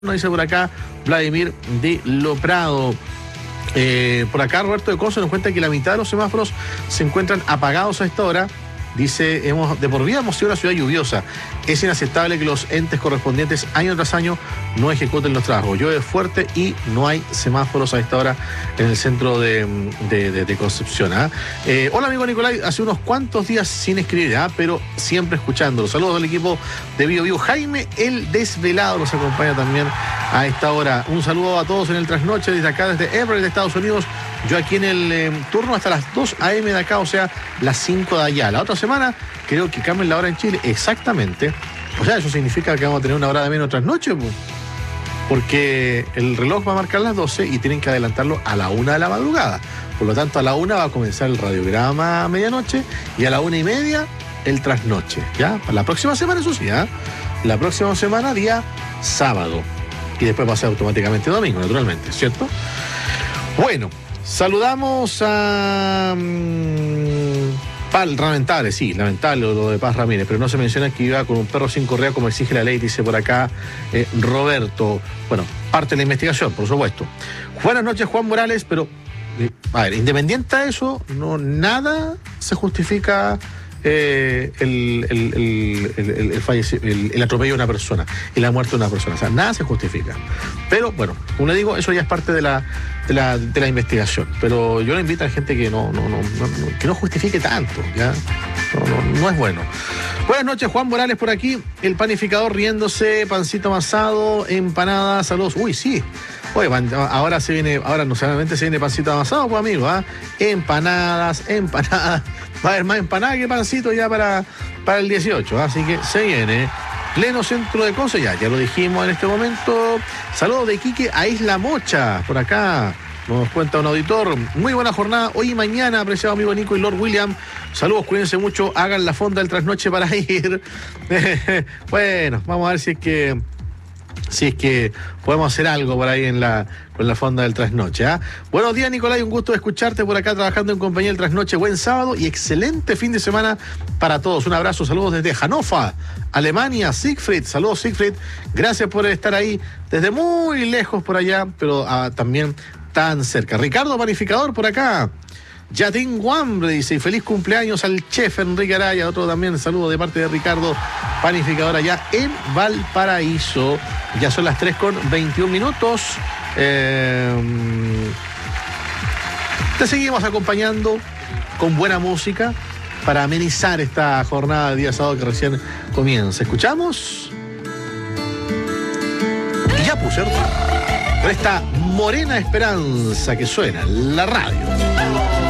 Nos dice por acá Vladimir de Loprado. Por acá Roberto de Coso nos cuenta que la mitad de los semáforos se encuentran apagados a esta hora. Dice, de por vida hemos sido una ciudad lluviosa. Es inaceptable que los entes correspondientes año tras año no ejecuten los trabajos. Llueve fuerte y no hay semáforos a esta hora en el centro de Concepción. Hola amigo Nicolai, hace unos cuantos días sin escribir, pero siempre escuchándolo. Saludos al equipo de Bio Bio. Jaime el Desvelado nos acompaña también a esta hora. Un saludo a todos en el trasnoche desde acá, desde Everett, de Estados Unidos. Yo aquí en el turno hasta las 2 a.m. de acá, o sea, las 5 de allá. La otra semana creo que cambien la hora en Chile, exactamente. O sea, eso significa que vamos a tener una hora de menos trasnoche, porque el reloj va a marcar las 12 y tienen que adelantarlo a la 1 de la madrugada. Por lo tanto, a la 1 va a comenzar el radiograma a medianoche y a la 1:30 el trasnoche, ¿ya? Para la próxima semana, eso sí, La próxima semana, día sábado. Y después va a ser automáticamente domingo, naturalmente, ¿cierto? Bueno, saludamos a... lamentable lo de Paz Ramírez, pero no se menciona que iba con un perro sin correa como exige la ley, dice por acá Roberto. Bueno, parte de la investigación, por supuesto. Buenas noches, Juan Morales, pero a ver, independiente de eso, nada se justifica el atropello de una persona y la muerte de una persona. O sea, nada se justifica. Pero bueno, como le digo, eso ya es parte de la investigación. Pero yo le invito a la gente que no justifique tanto, ¿ya? No es bueno. Buenas noches, Juan Morales por aquí. El panificador riéndose, pancito amasado, empanadas, saludos. Uy, sí. Oye, ahora no solamente se viene pancito amasado, pues amigo, empanadas. Va a haber más empanadas que pancito ya para el 18, así que se viene. Pleno centro de cosas, ya lo dijimos en este momento. Saludos de Iquique a Isla Mocha, por acá. Nos cuenta un auditor. Muy buena jornada hoy y mañana, apreciado amigo Nico y Lord William. Saludos, cuídense mucho, hagan la fonda del trasnoche para ir. Bueno, vamos a ver si es que podemos hacer algo por ahí con la fonda del trasnoche. Buenos días, Nicolai, un gusto de escucharte por acá trabajando en compañía del trasnoche. Buen sábado y excelente fin de semana para todos. Un abrazo, saludos desde Hannover, Alemania. Siegfried, saludos Siegfried, gracias por estar ahí desde muy lejos por allá, pero también tan cerca. Ricardo Panificador por acá. Ya tengo hambre, dice, y feliz cumpleaños al chef Enrique Araya. Otro también saludo de parte de Ricardo Panificador allá en Valparaíso. Ya son las 3:21. Te seguimos acompañando con buena música para amenizar esta jornada de día sábado que recién comienza. ¿Escuchamos? Y ya puse, ¿cierto? Por esta morena esperanza que suena en la radio.